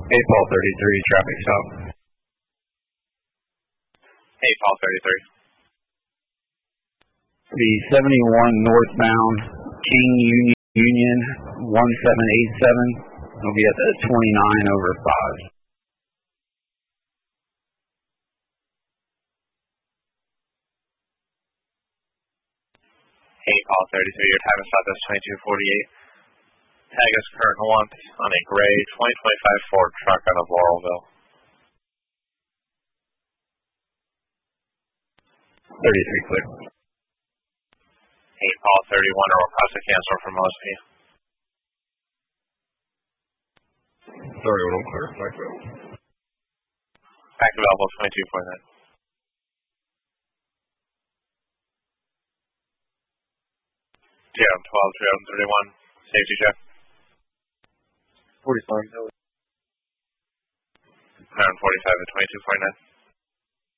Hey, Paul 33, traffic stop. Hey, Paul 33. The 71 northbound King Union 1787 will be at the 29/5. Hey, Paul 33, your time is stop is 2248. Tag is current want on a gray 2025 Ford truck out of Laurelville. 33 clear. Hey, Paul 31, or request a cancel from Mosby. 31 clear. Back available 2249. TM 12 31, safety check. 45. 145 at 2249.